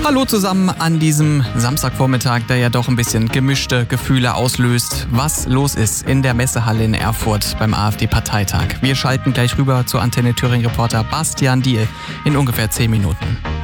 Hallo zusammen an diesem Samstagvormittag, der ja doch ein bisschen gemischte Gefühle auslöst, was los ist in der Messehalle in Erfurt beim AfD-Parteitag. Wir schalten gleich rüber zu Antenne Thüringen-Reporter Bastian Diehl in ungefähr 10 Minuten.